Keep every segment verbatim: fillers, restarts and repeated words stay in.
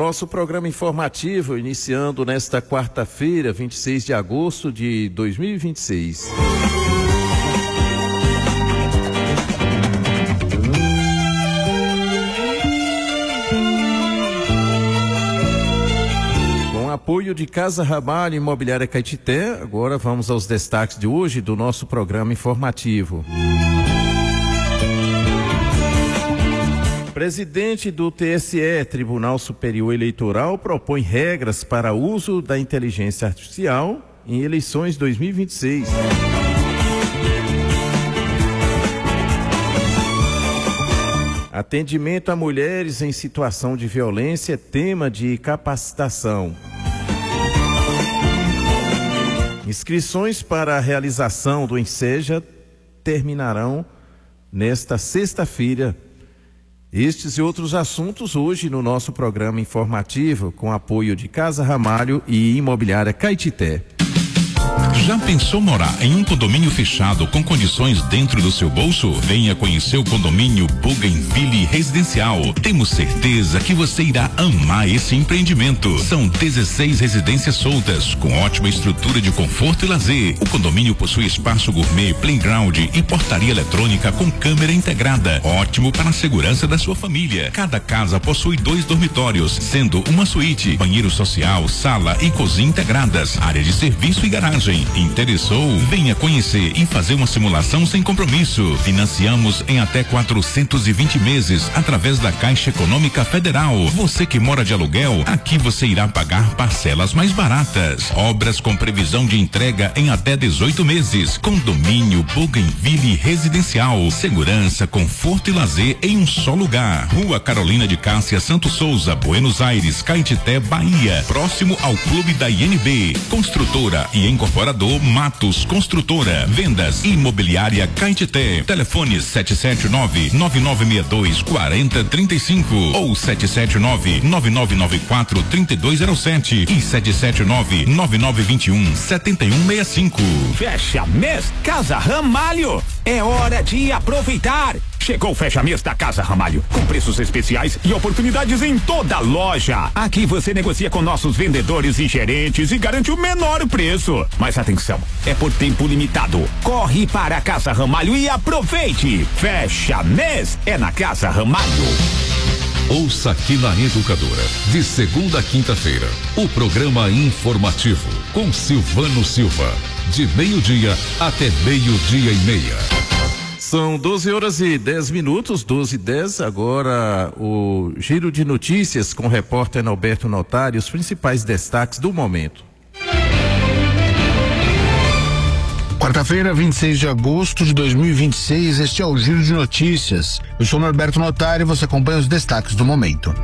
nosso programa informativo, iniciando nesta quarta-feira, vinte e seis de agosto de dois mil e vinte e seis. Com apoio de Casa Ramalho Imobiliária Caetité, agora vamos aos destaques de hoje do nosso programa informativo. Presidente do T S E, Tribunal Superior Eleitoral, propõe regras para uso da inteligência artificial em eleições dois mil e vinte e seis. Atendimento a mulheres em situação de violência é tema de capacitação. Inscrições para a realização do Enseja terminarão nesta sexta-feira. Estes e outros assuntos hoje no nosso programa informativo, com apoio de Casa Ramalho e Imobiliária Caetité. Já pensou morar em um condomínio fechado com condições dentro do seu bolso? Venha conhecer o condomínio Bougainville Residencial. Temos certeza que você irá amar esse empreendimento. São dezesseis residências soltas, com ótima estrutura de conforto e lazer. O condomínio possui espaço gourmet, playground e portaria eletrônica com câmera integrada. Ótimo para a segurança da sua família. Cada casa possui dois dormitórios, sendo uma suíte, banheiro social, sala e cozinha integradas, área de serviço e garagem. Interessou? Venha conhecer e fazer uma simulação sem compromisso. Financiamos em até quatrocentos e vinte meses através da Caixa Econômica Federal. Você que mora de aluguel, aqui você irá pagar parcelas mais baratas. Obras com previsão de entrega em até dezoito meses. Condomínio Bougainville Residencial. Segurança, conforto e lazer em um só lugar. Rua Carolina de Cássia Santos Souza, Buenos Aires, Caetité, Bahia. Próximo ao Clube da I N B. Construtora e incorporador Matos Construtora. Vendas Imobiliária Caetité. Telefone sete sete nove, nove nove seis dois, quatro zero três cinco ou sete sete nove, nove nove nove quatro, três dois zero sete e sete sete nove, nove nove dois um, sete um seis cinco. Fecha mês Casa Ramalho. É hora de aproveitar. Chegou o fecha mês da Casa Ramalho, com preços especiais e oportunidades em toda a loja. Aqui você negocia com nossos vendedores e gerentes e garante o menor preço. Mas atenção, é por tempo limitado. Corre para a Casa Ramalho e aproveite. Fecha mês é na Casa Ramalho. Ouça aqui na Educadora, de segunda a quinta-feira, o programa informativo com Silvano Silva, de meio-dia até meio-dia e meia. São doze horas e dez minutos, doze e dez. Agora o giro de notícias com o repórter Alberto Notari, os principais destaques do momento. Quarta-feira, vinte e seis de agosto de dois mil e vinte e seis, este é o Giro de Notícias. Eu sou Norberto Notari e você acompanha os destaques do momento.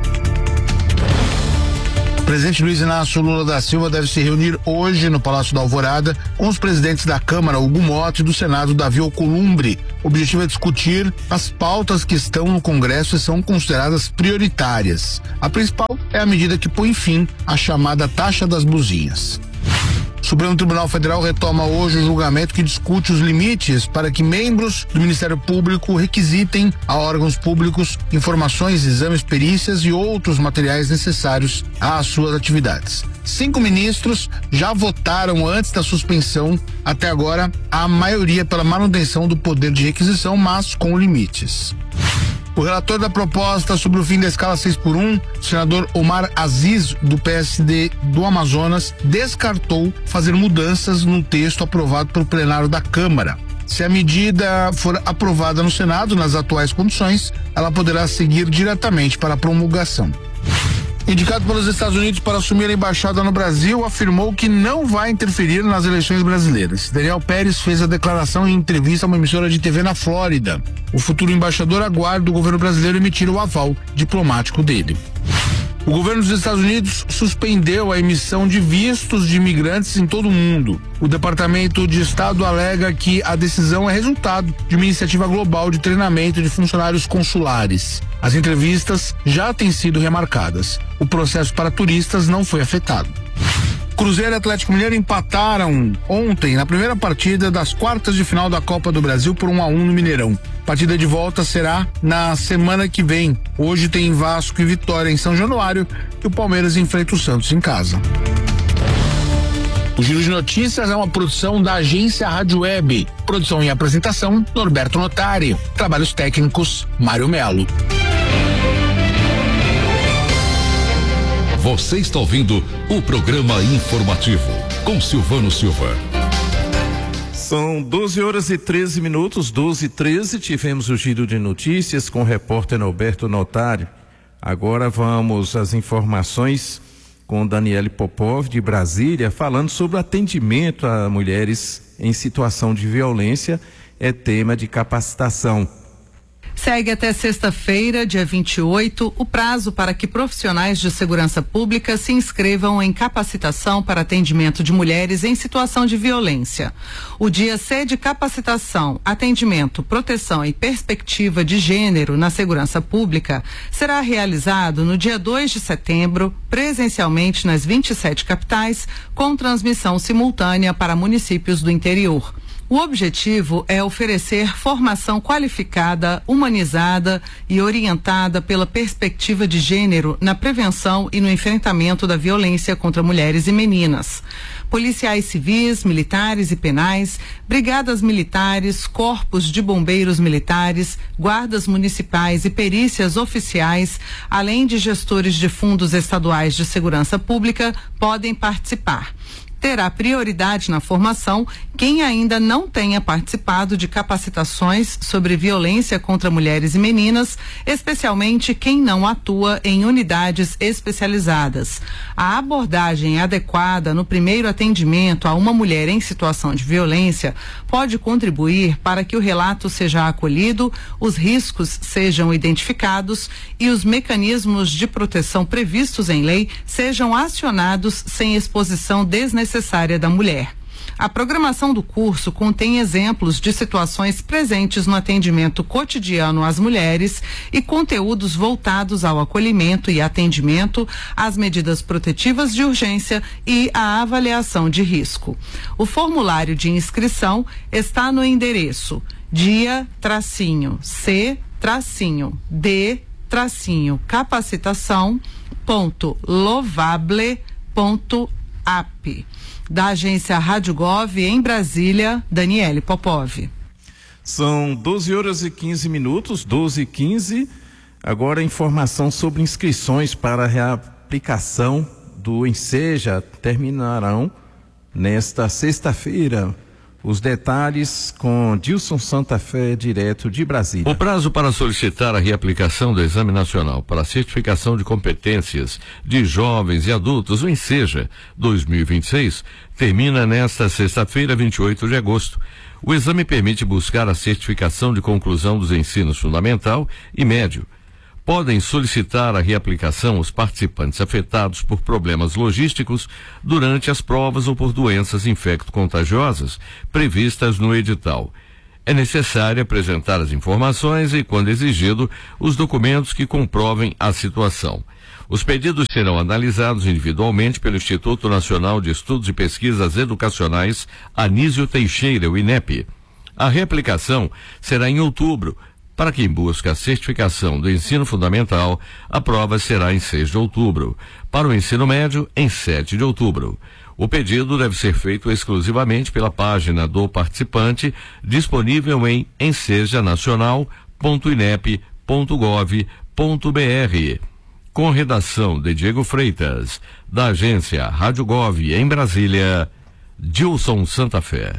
O presidente Luiz Inácio Lula da Silva deve se reunir hoje no Palácio da Alvorada com os presidentes da Câmara, Hugo Motta, e do Senado, Davi Alcolumbre. O objetivo é discutir as pautas que estão no Congresso e são consideradas prioritárias. A principal é a medida que põe fim à chamada taxa das buzinhas. O Supremo Tribunal Federal retoma hoje o julgamento que discute os limites para que membros do Ministério Público requisitem a órgãos públicos informações, exames, perícias e outros materiais necessários às suas atividades. Cinco ministros já votaram antes da suspensão. Até agora, a maioria pela manutenção do poder de requisição, mas com limites. O relator da proposta sobre o fim da escala seis por um, o senador Omar Aziz, do P S D do Amazonas, descartou fazer mudanças no texto aprovado pelo plenário da Câmara. Se a medida for aprovada no Senado, nas atuais condições, ela poderá seguir diretamente para a promulgação. Indicado pelos Estados Unidos para assumir a embaixada no Brasil, afirmou que não vai interferir nas eleições brasileiras. Daniel Pérez fez a declaração em entrevista a uma emissora de T V na Flórida. O futuro embaixador aguarda o governo brasileiro emitir o aval diplomático dele. O governo dos Estados Unidos suspendeu a emissão de vistos de imigrantes em todo o mundo. O Departamento de Estado alega que a decisão é resultado de uma iniciativa global de treinamento de funcionários consulares. As entrevistas já têm sido remarcadas. O processo para turistas não foi afetado. Cruzeiro e Atlético Mineiro empataram ontem na primeira partida das quartas de final da Copa do Brasil por um a um no Mineirão. A partida de volta será na semana que vem. Hoje tem Vasco e Vitória em São Januário e o Palmeiras enfrenta o Santos em casa. O Giro de Notícias é uma produção da agência Rádio Web. Produção e apresentação, Norberto Notari. Trabalhos técnicos, Mário Melo. Você está ouvindo o programa informativo com Silvano Silva. São doze horas e treze minutos, doze e treze. Tivemos o Giro de Notícias com o repórter Norberto Notari. Agora vamos às informações com Daniele Popov, de Brasília, falando sobre o atendimento a mulheres em situação de violência. É tema de capacitação. Segue até sexta-feira, dia vinte e oito, o prazo para que profissionais de segurança pública se inscrevam em capacitação para atendimento de mulheres em situação de violência. O dia C de capacitação, atendimento, proteção e perspectiva de gênero na segurança pública será realizado no dia dois de setembro, presencialmente nas vinte e sete capitais, com transmissão simultânea para municípios do interior. O objetivo é oferecer formação qualificada, humanizada e orientada pela perspectiva de gênero na prevenção e no enfrentamento da violência contra mulheres e meninas. Policiais civis, militares e penais, brigadas militares, corpos de bombeiros militares, guardas municipais e perícias oficiais, além de gestores de fundos estaduais de segurança pública, podem participar. Terá prioridade na formação quem ainda não tenha participado de capacitações sobre violência contra mulheres e meninas, especialmente quem não atua em unidades especializadas. A abordagem adequada no primeiro atendimento a uma mulher em situação de violência pode contribuir para que o relato seja acolhido, os riscos sejam identificados e os mecanismos de proteção previstos em lei sejam acionados sem exposição desnecessária necessária da mulher. A programação do curso contém exemplos de situações presentes no atendimento cotidiano às mulheres e conteúdos voltados ao acolhimento e atendimento, às medidas protetivas de urgência e à avaliação de risco. O formulário de inscrição está no endereço dia tracinho c tracinho d tracinho capacitação ponto lovable ponto app. Da agência Rádio Gov em Brasília, Daniele Popov. São doze horas e quinze minutos, doze e quinze. Agora informação sobre inscrições para a reaplicação do Enseja terminarão nesta sexta-feira. Os detalhes com Dilson Santa Fé, direto de Brasília. O prazo para solicitar a reaplicação do Exame Nacional para a Certificação de Competências de Jovens e Adultos, o Enseja dois mil e vinte e seis, termina nesta sexta-feira, vinte e oito de agosto. O exame permite buscar a certificação de conclusão dos ensinos fundamental e médio. Podem solicitar a reaplicação os participantes afetados por problemas logísticos durante as provas ou por doenças infecto-contagiosas previstas no edital. É necessário apresentar as informações e, quando exigido, os documentos que comprovem a situação. Os pedidos serão analisados individualmente pelo Instituto Nacional de Estudos e Pesquisas Educacionais Anísio Teixeira, o INEP. A reaplicação será em outubro. Para quem busca a certificação do ensino fundamental, a prova será em seis de outubro. Para o ensino médio, em sete de outubro. O pedido deve ser feito exclusivamente pela página do participante, disponível em enseja nacional ponto inep ponto gov ponto br. Com redação de Diego Freitas, da agência Rádio Gov em Brasília, Dilson Santa Fé.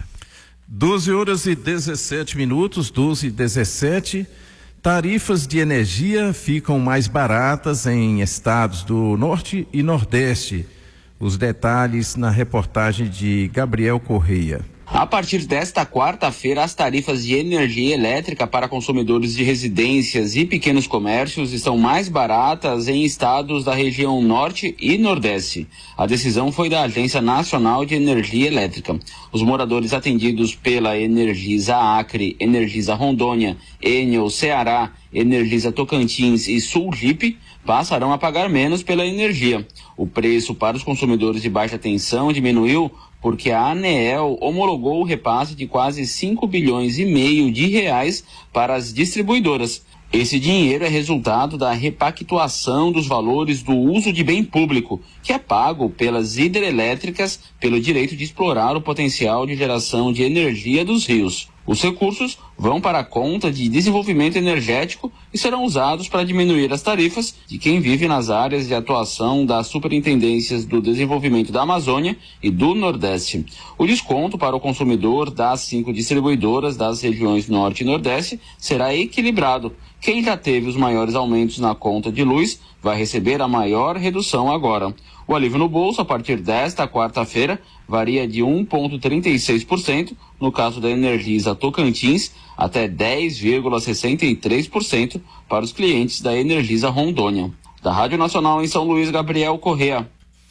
doze horas e dezessete minutos, doze e dezessete. Tarifas de energia ficam mais baratas em estados do Norte e Nordeste. Os detalhes na reportagem de Gabriel Correia. A partir desta quarta-feira, as tarifas de energia elétrica para consumidores de residências e pequenos comércios estão mais baratas em estados da região Norte e Nordeste. A decisão foi da Agência Nacional de Energia Elétrica. Os moradores atendidos pela Energisa Acre, Energisa Rondônia, Enel Ceará Energisa Tocantins e Sulgipe passarão a pagar menos pela energia. O preço para os consumidores de baixa tensão diminuiu porque a ANEEL homologou o repasse de quase cinco bilhões e meio de reais para as distribuidoras. Esse dinheiro é resultado da repactuação dos valores do uso de bem público, que é pago pelas hidrelétricas pelo direito de explorar o potencial de geração de energia dos rios. Os recursos vão para a conta de desenvolvimento energético e serão usados para diminuir as tarifas de quem vive nas áreas de atuação das Superintendências do Desenvolvimento da Amazônia e do Nordeste. O desconto para o consumidor das cinco distribuidoras das regiões Norte e Nordeste será equilibrado. Quem já teve os maiores aumentos na conta de luz vai receber a maior redução agora. O alívio no bolso, a partir desta quarta-feira, varia de um vírgula trinta e seis por cento, no caso da Energisa Tocantins, até dez vírgula sessenta e três por cento para os clientes da Energisa Rondônia. Da Rádio Nacional em São Luís, Gabriel Correa.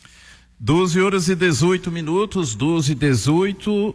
doze horas e dezoito minutos, doze e dezoito.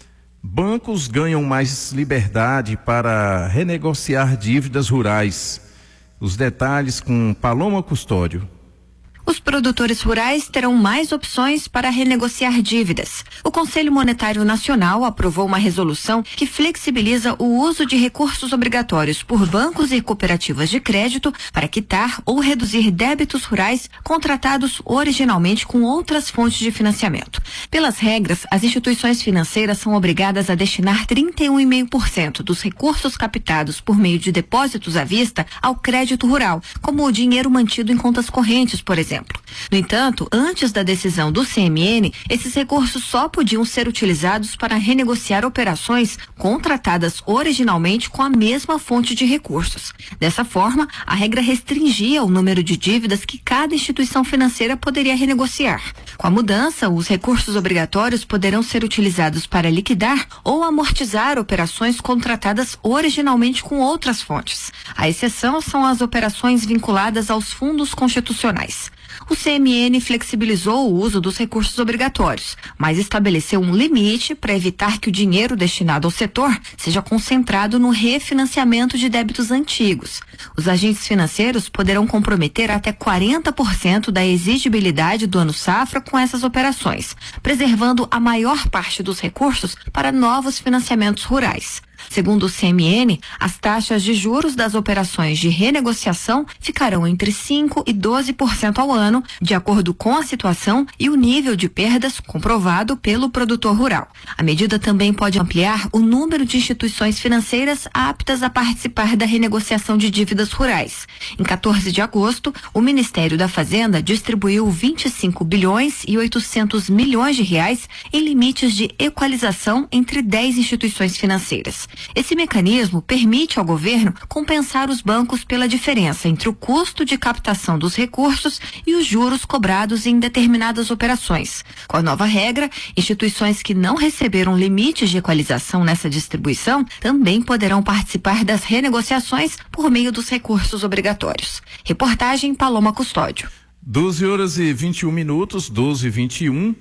Bancos ganham mais liberdade para renegociar dívidas rurais. Os detalhes com Paloma Custódio. Os produtores rurais terão mais opções para renegociar dívidas. O Conselho Monetário Nacional aprovou uma resolução que flexibiliza o uso de recursos obrigatórios por bancos e cooperativas de crédito para quitar ou reduzir débitos rurais contratados originalmente com outras fontes de financiamento. Pelas regras, as instituições financeiras são obrigadas a destinar trinta e um vírgula cinco por cento dos recursos captados por meio de depósitos à vista ao crédito rural, como o dinheiro mantido em contas correntes, por exemplo. No entanto, antes da decisão do C M N, esses recursos só podiam ser utilizados para renegociar operações contratadas originalmente com a mesma fonte de recursos. Dessa forma, a regra restringia o número de dívidas que cada instituição financeira poderia renegociar. Com a mudança, os recursos obrigatórios poderão ser utilizados para liquidar ou amortizar operações contratadas originalmente com outras fontes. A exceção são as operações vinculadas aos fundos constitucionais. O C M N flexibilizou o uso dos recursos obrigatórios, mas estabeleceu um limite para evitar que o dinheiro destinado ao setor seja concentrado no refinanciamento de débitos antigos. Os agentes financeiros poderão comprometer até quarenta por cento da exigibilidade do ano safra com essas operações, preservando a maior parte dos recursos para novos financiamentos rurais. Segundo o C M N, as taxas de juros das operações de renegociação ficarão entre cinco e doze por cento ao ano, de acordo com a situação e o nível de perdas comprovado pelo produtor rural. A medida também pode ampliar o número de instituições financeiras aptas a participar da renegociação de dívidas rurais. Em quatorze de agosto, o Ministério da Fazenda distribuiu vinte e cinco bilhões e oitocentos milhões de reais em limites de equalização entre dez instituições financeiras. Esse mecanismo permite ao governo compensar os bancos pela diferença entre o custo de captação dos recursos e os juros cobrados em determinadas operações. Com a nova regra, instituições que não receberam limites de equalização nessa distribuição também poderão participar das renegociações por meio dos recursos obrigatórios. Reportagem Paloma Custódio. doze horas e vinte e um minutos, doze e vinte e um.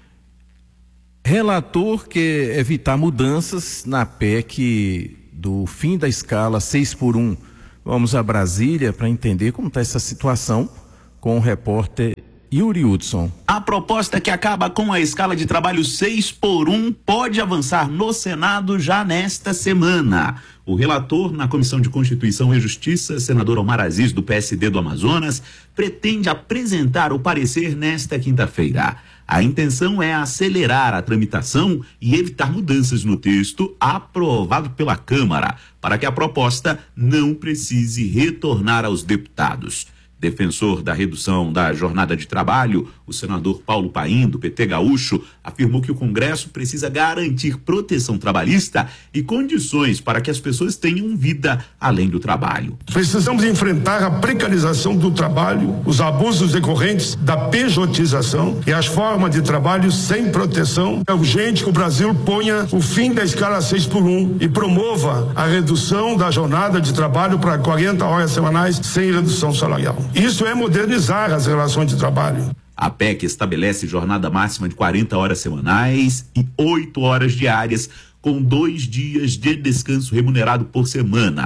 Relator quer evitar mudanças na P E C do fim da escala seis por um. Vamos a Brasília para entender como está essa situação com o repórter Yuri Hudson. A proposta que acaba com a escala de trabalho seis por um pode avançar no Senado já nesta semana. O relator na Comissão de Constituição e Justiça, senador Omar Aziz, do P S D do Amazonas, pretende apresentar o parecer nesta quinta-feira. A intenção é acelerar a tramitação e evitar mudanças no texto aprovado pela Câmara, para que a proposta não precise retornar aos deputados. Defensor da redução da jornada de trabalho, o senador Paulo Paim, do P T Gaúcho, afirmou que o Congresso precisa garantir proteção trabalhista e condições para que as pessoas tenham vida além do trabalho. Precisamos enfrentar a precarização do trabalho, os abusos decorrentes da pejotização e as formas de trabalho sem proteção. É urgente que o Brasil ponha o fim da escala seis por um e promova a redução da jornada de trabalho para quarenta horas semanais sem redução salarial. Isso é modernizar as relações de trabalho. A P E C estabelece jornada máxima de quarenta horas semanais e oito horas diárias, com dois dias de descanso remunerado por semana.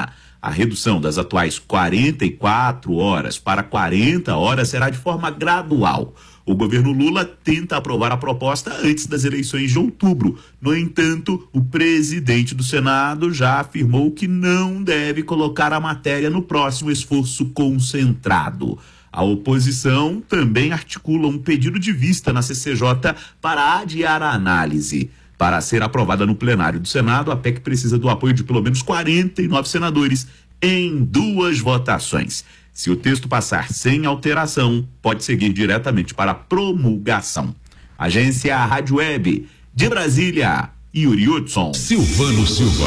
A redução das atuais quarenta e quatro horas para quarenta horas será de forma gradual. O governo Lula tenta aprovar a proposta antes das eleições de outubro. No entanto, o presidente do Senado já afirmou que não deve colocar a matéria no próximo esforço concentrado. A oposição também articula um pedido de vista na C C J para adiar a análise. Para ser aprovada no plenário do Senado, a P E C precisa do apoio de pelo menos quarenta e nove senadores em duas votações. Se o texto passar sem alteração, pode seguir diretamente para a promulgação. Agência Rádio Web de Brasília, Yuri Hudson. Silvano Silva.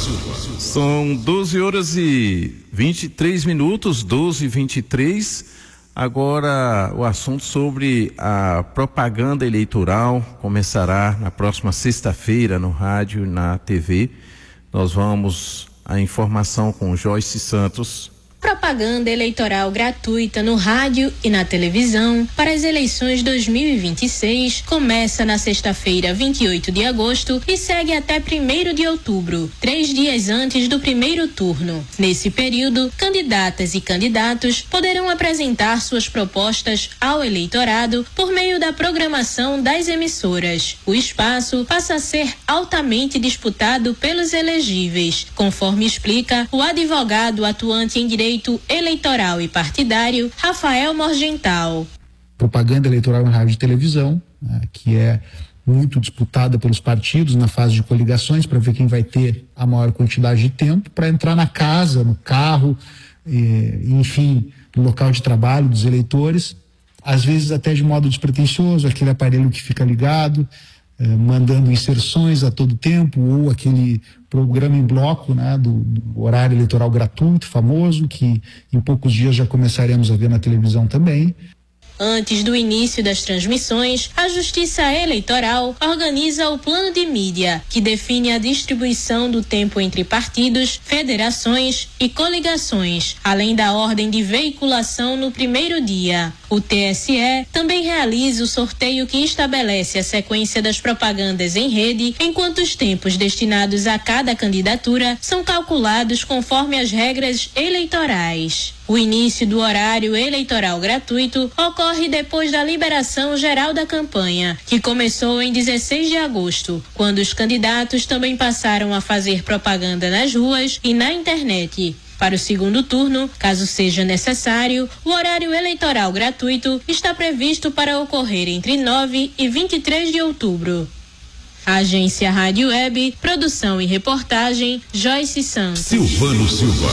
São doze horas e vinte e três minutos, doze e vinte e três. Agora o assunto sobre a propaganda eleitoral começará na próxima sexta-feira no rádio e na T V. Nós vamos à informação com Joyce Santos. Propaganda eleitoral gratuita no rádio e na televisão para as eleições dois mil e vinte e seis começa na sexta-feira, vinte e oito de agosto e segue até primeiro de outubro, três dias antes do primeiro turno. Nesse período, candidatas e candidatos poderão apresentar suas propostas ao eleitorado por meio da programação das emissoras. O espaço passa a ser altamente disputado pelos elegíveis, conforme explica o advogado atuante em direito eleitoral e partidário, Rafael Morgental. Propaganda eleitoral em rádio e televisão, né, que é muito disputada pelos partidos na fase de coligações para ver quem vai ter a maior quantidade de tempo para entrar na casa, no carro, eh, enfim, no local de trabalho dos eleitores, às vezes até de modo despretensioso, aquele aparelho que fica ligado, eh, mandando inserções a todo tempo, ou aquele programa em bloco, né, do, do horário eleitoral gratuito, famoso, que em poucos dias já começaremos a ver na televisão também. Antes do início das transmissões, a Justiça Eleitoral organiza o plano de mídia, que define a distribuição do tempo entre partidos, federações e coligações, além da ordem de veiculação no primeiro dia. O T S E também realiza o sorteio que estabelece a sequência das propagandas em rede, enquanto os tempos destinados a cada candidatura são calculados conforme as regras eleitorais. O início do horário eleitoral gratuito ocorre depois da liberação geral da campanha, que começou em dezesseis de agosto, quando os candidatos também passaram a fazer propaganda nas ruas e na internet. Para o segundo turno, caso seja necessário, o horário eleitoral gratuito está previsto para ocorrer entre nove e vinte e três de outubro. Agência Rádio Web, produção e reportagem, Joyce Santos. Silvano Silva.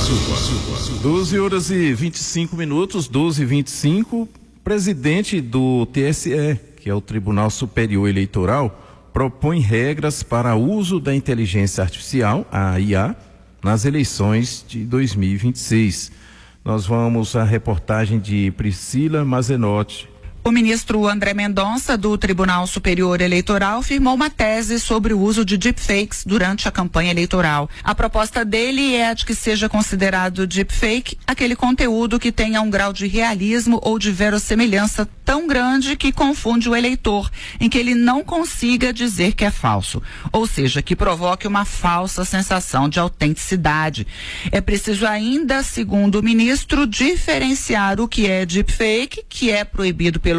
doze horas e vinte e cinco minutos, doze e vinte e cinco. Presidente do T S E, que é o Tribunal Superior Eleitoral, propõe regras para uso da inteligência artificial, a I A, nas eleições de dois mil e vinte e seis. Nós vamos à reportagem de Priscila Mazenotti. O ministro André Mendonça, do Tribunal Superior Eleitoral, firmou uma tese sobre o uso de deepfakes durante a campanha eleitoral. A proposta dele é a de que seja considerado deepfake aquele conteúdo que tenha um grau de realismo ou de verossemelhança tão grande que confunde o eleitor, em que ele não consiga dizer que é falso, ou seja, que provoque uma falsa sensação de autenticidade. É preciso ainda, segundo o ministro, diferenciar o que é deepfake, que é proibido pelo